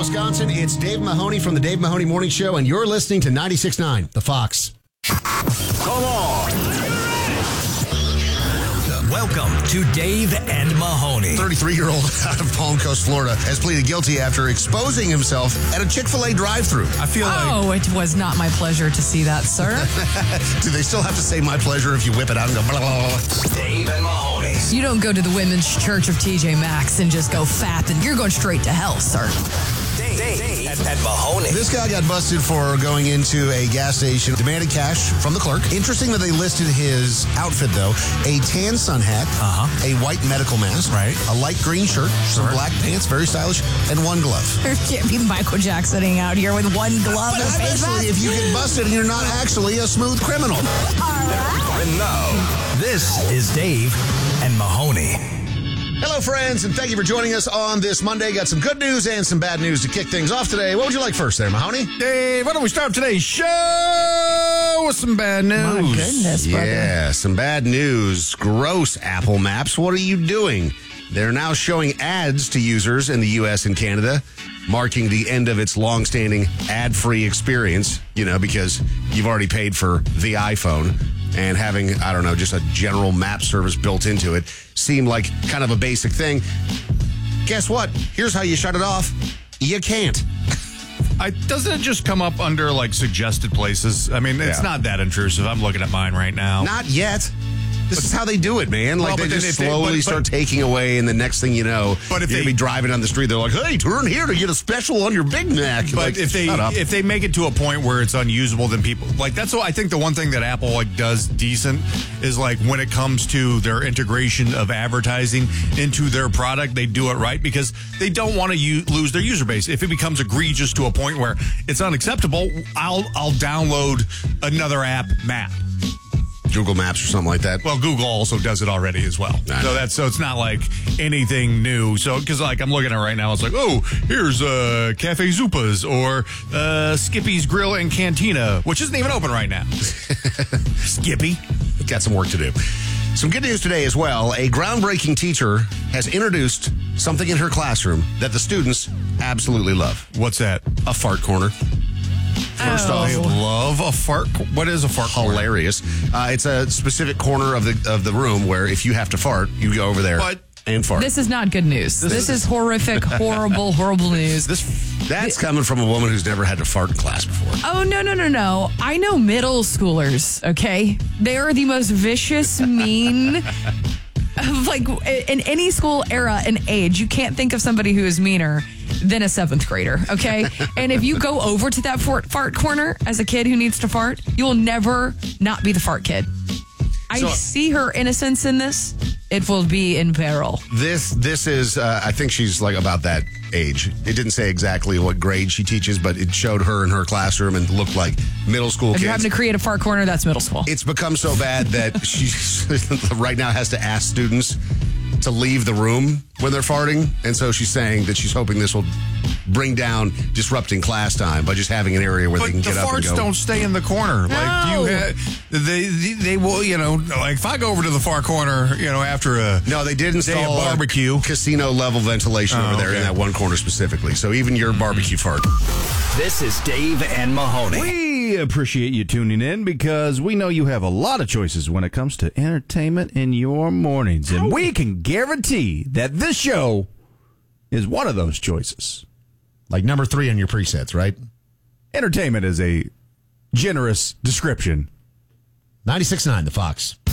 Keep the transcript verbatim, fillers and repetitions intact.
Wisconsin. It's Dave Mahoney from the Dave Mahoney Morning Show, and you're listening to ninety-six point nine, The Fox. Come on. Welcome to Dave and Mahoney. thirty-three-year-old out of Palm Coast, Florida, has pleaded guilty after exposing himself at a Chick-fil-A drive-thru. I feel like... Oh, it was not my pleasure to see that, sir. Do they still have to say my pleasure if you whip it out and go blah, blah, blah? Dave and Mahoney. You don't go to the Women's Church of T J Maxx and just go fat, and you're going straight to hell, sir. Dave, Dave and, and Mahoney. This guy got busted for going into a gas station, demanded cash from the clerk. Interesting that they listed his outfit, though. A tan sun hat, Uh-huh. a white medical mask, Right. a light green shirt, some Sure. black pants, very stylish, and one glove. There can't be Michael Jacksoning out here with one glove But and a face eventually, mask. if you get busted and you're not actually a smooth criminal. And now, this is Dave and Mahoney. Hello, friends, and thank you for joining us on this Monday. Got some good news and some bad news to kick things off today. What would you like first there, Mahoney? Dave, why don't we start today's show with some bad news? My goodness, brother. Yeah, some bad news. Gross, Apple Maps. What are you doing? They're now showing ads to users in the U S and Canada, marking the end of its long-standing ad-free experience, you know, because you've already paid for the iPhone, and having, I don't know, just a general map service built into it seemed like kind of a basic thing. Guess what? Here's how you shut it off. You can't. I, doesn't it just come up under, like, suggested places? I mean, it's Yeah. not that intrusive. I'm looking at mine right now. Not yet. This is how they do it, man. Like, Well, they but then just if they- slowly but- start but- taking away, and the next thing you know, But if you're they- gonna be driving down the street, they're like, hey, turn here to get a special on your Big Mac. But Like, if they shut up. if they make it to a point where it's unusable, then people like that's what I think the one thing that Apple like does decent is like when it comes to their integration of advertising into their product, they do it right because they don't want to u- lose their user base. If it becomes egregious to a point where it's unacceptable, I'll I'll download another app, Map. Google Maps or something like that. Well, Google also does it already as well. I know. So that's so it's not like anything new. So because like I'm looking at it right now, it's like, oh, here's uh, Cafe Zupas or uh, Skippy's Grill and Cantina, which isn't even open right now. Skippy. Got some work to do. Some good news today as well. A groundbreaking teacher has introduced something in her classroom that the students absolutely love. What's that? A fart corner. First Oh. off, I love a fart. co- What is a fart? corner? hilarious. Uh, it's a specific corner of the of the room where if you have to fart, you go over there But- and fart. This is not good news. This, is horrific, horrible, horrible news. This that's coming from a woman who's never had to fart in class before. Oh, no, no, no, no. I know middle schoolers, okay? They are the most vicious, mean, of like in any school era and age. You can't think of somebody who is meaner than a seventh grader, okay? And if you go over to that fart, fart corner as a kid who needs to fart, you will never not be the fart kid. I So- see her innocence in this. It will be in peril. This this is uh, I think she's like about that age. It didn't say exactly what grade she teaches, but it showed her in her classroom and looked like middle school If kids. you're having to create a fart corner, that's middle school. It's become so bad that she right now has to ask students to leave the room when they're farting. And so she's saying that she's hoping this will bring down disrupting class time by just having an area where But they can the get up and farts go. don't stay in the corner. Like No. you, have, they, they they will, you know, like if I go over to the far corner, you know, after a No, they did day install of barbecue. casino level ventilation Oh, over there in okay. that one corner specifically. So even your barbecue fart. This is Dave and Mahoney. We appreciate you tuning in because we know you have a lot of choices when it comes to entertainment in your mornings. And we can guarantee that this show is one of those choices. Like number three on your presets, right? Entertainment is a generous description. ninety-six point nine, The Fox.